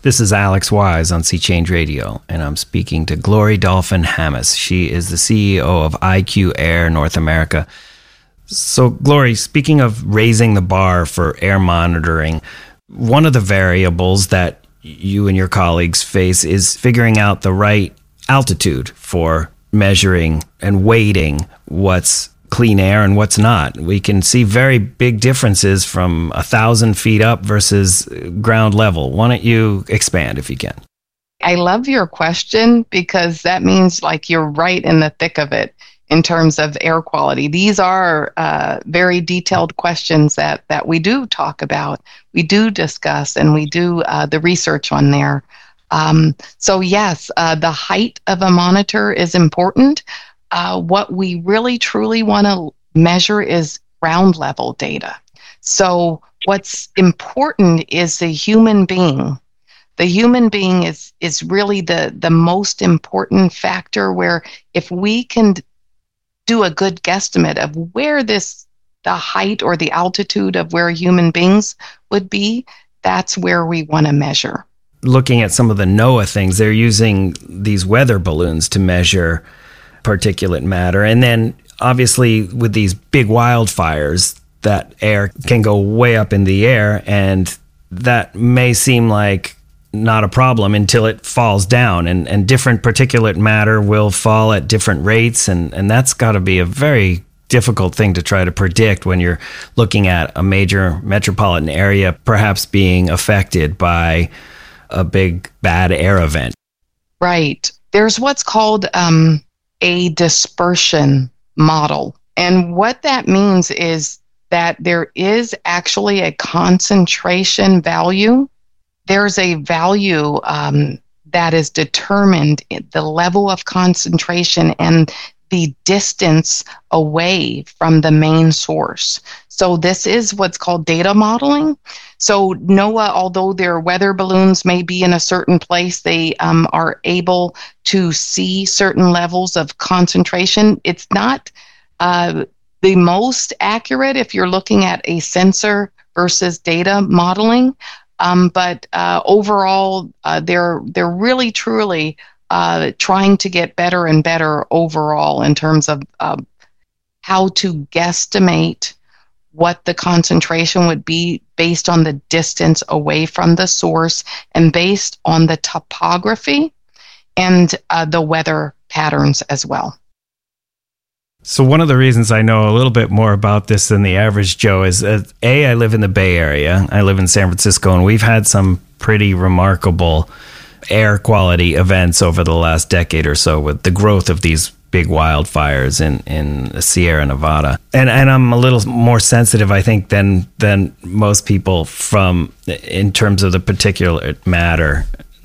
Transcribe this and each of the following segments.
This is Alex Wise on Sea Change Radio, and I'm speaking to Glory Dolphin-Hammes. She is the CEO of IQ Air North America. So, Glory, speaking of raising the bar for air monitoring, one of the variables that you and your colleagues face is figuring out the right altitude for measuring and weighting what's clean air and what's not. We can see very big differences from 1,000 feet up versus ground level. Why don't you expand if you can? I love your question because that means like you're right in the thick of it in terms of air quality. These are very detailed questions that we do talk about, we do discuss, and we do the research on there. So yes, the height of a monitor is important. What we really truly want to measure is ground level data. So what's important is the human being. The human being is really the most important factor, where if we can do a good guesstimate of where the height or the altitude of where human beings would be, that's where we want to measure. Looking at some of the NOAA things, they're using these weather balloons to measure particulate matter. And then obviously with these big wildfires, that air can go way up in the air, and that may seem like not a problem until it falls down, and different particulate matter will fall at different rates, and that's got to be a very difficult thing to try to predict when you're looking at a major metropolitan area perhaps being affected by a big bad air event. Right. There's what's called a dispersion model. And what that means is that there is actually a concentration value. There's a value that is determined, the level of concentration and the distance away from the main source. So this is what's called data modeling. So NOAA, although their weather balloons may be in a certain place, they are able to see certain levels of concentration. It's not the most accurate if you're looking at a sensor versus data modeling, but overall, they're really truly trying to get better and better overall in terms of how to guesstimate what the concentration would be based on the distance away from the source and based on the topography and the weather patterns as well. So one of the reasons I know a little bit more about this than the average Joe is, I live in the Bay Area. I live in San Francisco, and we've had some pretty remarkable air quality events over the last decade or so with the growth of these big wildfires in the Sierra Nevada. And I'm a little more sensitive, I think, than most people in terms of the particulate matter.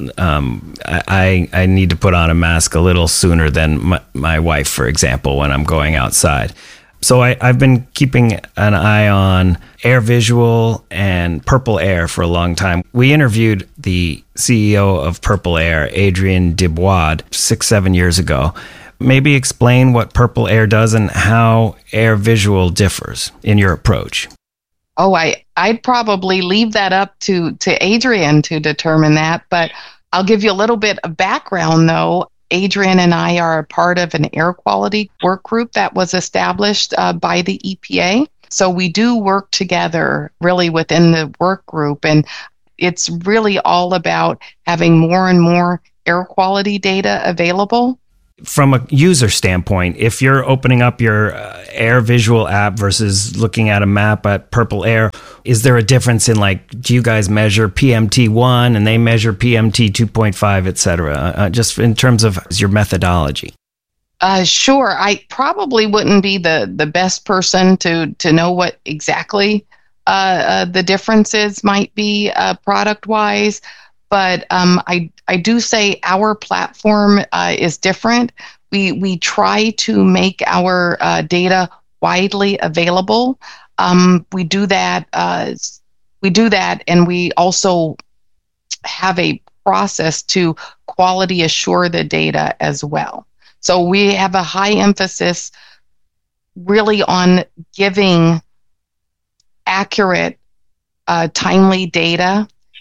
I need to put on a mask a little sooner than my wife, for example, when I'm going outside. So I've been keeping an eye on AirVisual and Purple Air for a long time. We interviewed the CEO of Purple Air, Adrian Dibwad, 6-7 years ago. Maybe explain what Purple Air does and how AirVisual differs in your approach. Oh, I'd probably leave that up to Adrian to determine that, but I'll give you a little bit of background, though. Adrian and I are a part of an air quality work group that was established by the EPA. So we do work together really within the work group, and it's really all about having more and more air quality data available. From a user standpoint, if you're opening up your AirVisual app versus looking at a map at Purple Air, is there a difference in, like, do you guys measure PMT1 and they measure PMT 2.5, et cetera, just in terms of your methodology? Sure. I probably wouldn't be the best person to know what exactly the differences might be product-wise. But I do say our platform is different. We try to make our data widely available. We do that, and we also have a process to quality assure the data as well. So we have a high emphasis really on giving accurate, timely data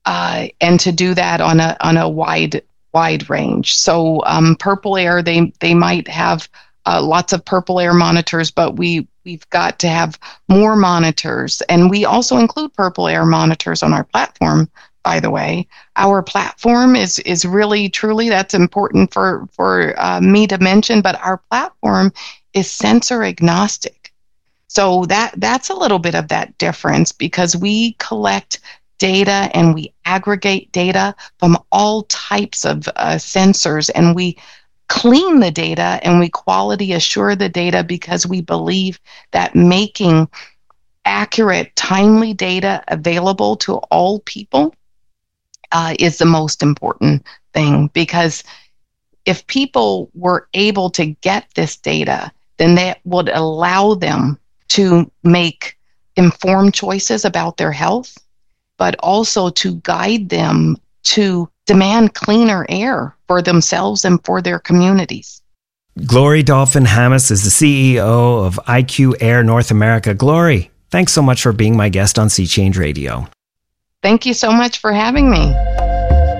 and to do that on a wide range. So Purple Air, they might have lots of Purple Air monitors, but we've got to have more monitors, and we also include Purple Air monitors on our platform. By the way, our platform is really truly, that's important for me to mention, but our platform is sensor agnostic. So that's a little bit of that difference, because we collect data and we aggregate data from all types of sensors, and we clean the data and we quality assure the data, because we believe that making accurate, timely data available to all people is the most important thing. Because if people were able to get this data, then that would allow them to make informed choices about their health, but also to guide them to demand cleaner air for themselves and for their communities. Glory Dolphin-Hammes is the CEO of IQ Air North America. Glory, thanks so much for being my guest on Sea Change Radio. Thank you so much for having me.